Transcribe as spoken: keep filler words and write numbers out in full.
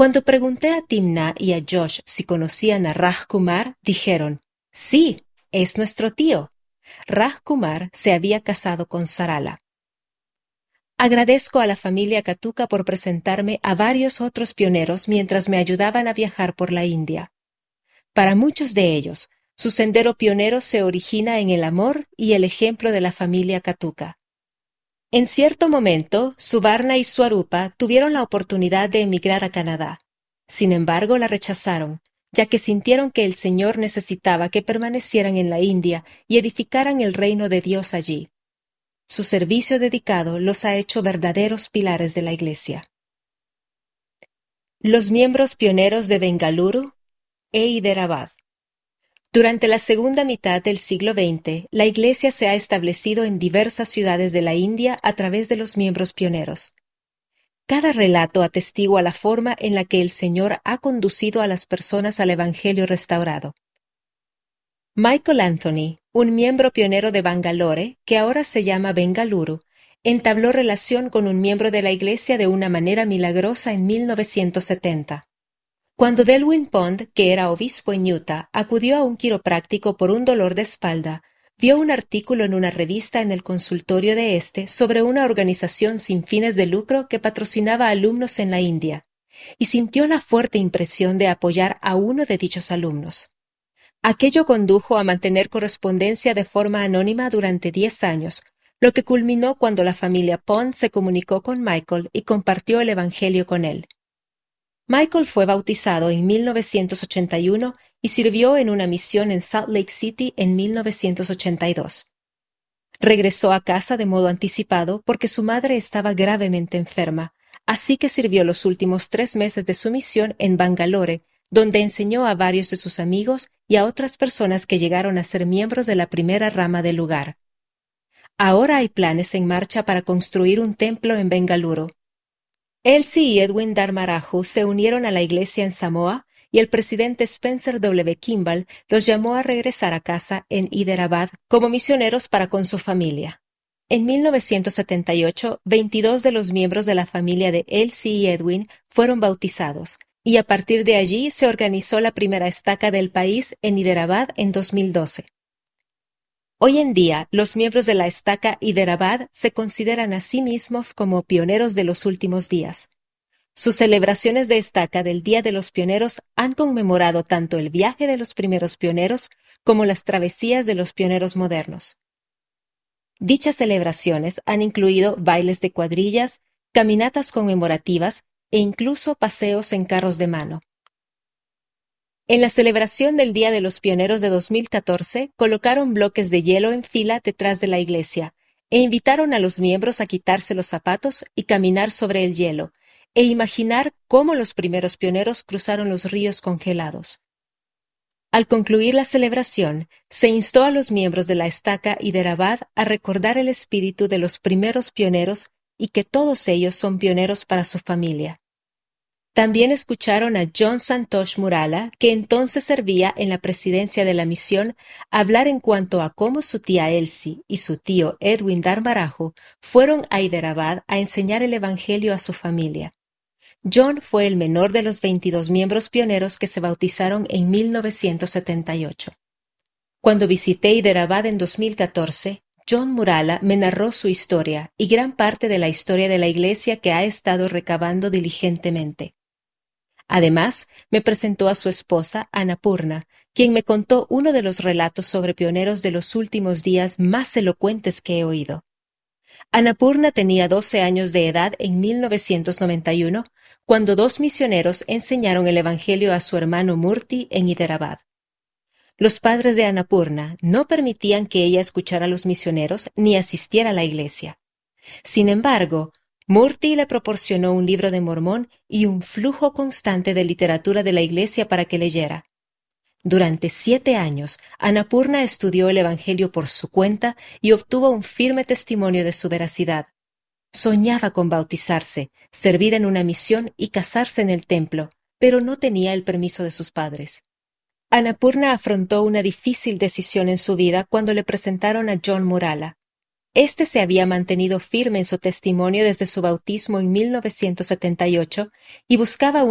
Cuando pregunté a Timna y a Josh si conocían a Raj Kumar, dijeron, sí, es nuestro tío. Raj Kumar se había casado con Sarala. Agradezco a la familia Katuka por presentarme a varios otros pioneros mientras me ayudaban a viajar por la India. Para muchos de ellos, su sendero pionero se origina en el amor y el ejemplo de la familia Katuka. En cierto momento, Subarna y Swarupa tuvieron la oportunidad de emigrar a Canadá. Sin embargo, la rechazaron, ya que sintieron que el Señor necesitaba que permanecieran en la India y edificaran el reino de Dios allí. Su servicio dedicado los ha hecho verdaderos pilares de la Iglesia. Los miembros pioneros de Bengaluru e Hyderabad. Durante la segunda mitad del siglo veinte, la Iglesia se ha establecido en diversas ciudades de la India a través de los miembros pioneros. Cada relato atestigua la forma en la que el Señor ha conducido a las personas al Evangelio restaurado. Michael Anthony, un miembro pionero de Bangalore, que ahora se llama Bengaluru, entabló relación con un miembro de la Iglesia de una manera milagrosa en mil novecientos setenta. Cuando Delwyn Pond, que era obispo en Utah, acudió a un quiropráctico por un dolor de espalda, vio un artículo en una revista en el consultorio de este sobre una organización sin fines de lucro que patrocinaba alumnos en la India, y sintió la fuerte impresión de apoyar a uno de dichos alumnos. Aquello condujo a mantener correspondencia de forma anónima durante diez años, lo que culminó cuando la familia Pond se comunicó con Michael y compartió el Evangelio con él. Michael fue bautizado en mil novecientos ochenta y uno y sirvió en una misión en Salt Lake City en mil novecientos ochenta y dos. Regresó a casa de modo anticipado porque su madre estaba gravemente enferma, así que sirvió los últimos tres meses de su misión en Bangalore, donde enseñó a varios de sus amigos y a otras personas que llegaron a ser miembros de la primera rama del lugar. Ahora hay planes en marcha para construir un templo en Bengaluru. Elsie y Edwin Dharmaraju se unieron a la iglesia en Samoa y el presidente Spencer W. Kimball los llamó a regresar a casa en Hyderabad como misioneros para con su familia. En mil novecientos setenta y ocho, veintidós de los miembros de la familia de Elsie y Edwin fueron bautizados, y a partir de allí se organizó la primera estaca del país en Hyderabad en dos mil doce. Hoy en día, los miembros de la estaca Hyderabad se consideran a sí mismos como pioneros de los últimos días. Sus celebraciones de estaca del Día de los Pioneros han conmemorado tanto el viaje de los primeros pioneros como las travesías de los pioneros modernos. Dichas celebraciones han incluido bailes de cuadrillas, caminatas conmemorativas e incluso paseos en carros de mano. En la celebración del Día de los Pioneros de dos mil catorce, colocaron bloques de hielo en fila detrás de la iglesia e invitaron a los miembros a quitarse los zapatos y caminar sobre el hielo, e imaginar cómo los primeros pioneros cruzaron los ríos congelados. Al concluir la celebración, se instó a los miembros de la estaca Hyderabad a recordar el espíritu de los primeros pioneros y que todos ellos son pioneros para su familia. También escucharon a John Santosh Murala, que entonces servía en la presidencia de la misión, hablar en cuanto a cómo su tía Elsie y su tío Edwin Dharmaraju fueron a Hyderabad a enseñar el Evangelio a su familia. John fue el menor de los veintidós miembros pioneros que se bautizaron en mil novecientos setenta y ocho. Cuando visité Hyderabad en dos mil catorce, John Murala me narró su historia y gran parte de la historia de la iglesia que ha estado recabando diligentemente. Además, me presentó a su esposa, Annapurna, quien me contó uno de los relatos sobre pioneros de los últimos días más elocuentes que he oído. Annapurna tenía doce años de edad en mil novecientos noventa y uno, cuando dos misioneros enseñaron el Evangelio a su hermano Murti en Hyderabad. Los padres de Annapurna no permitían que ella escuchara a los misioneros ni asistiera a la iglesia. Sin embargo, Murti le proporcionó un libro de Mormón y un flujo constante de literatura de la iglesia para que leyera. Durante siete años, Annapurna estudió el Evangelio por su cuenta y obtuvo un firme testimonio de su veracidad. Soñaba con bautizarse, servir en una misión y casarse en el templo, pero no tenía el permiso de sus padres. Annapurna afrontó una difícil decisión en su vida cuando le presentaron a John Murala. Este se había mantenido firme en su testimonio desde su bautismo en mil novecientos setenta y ocho y buscaba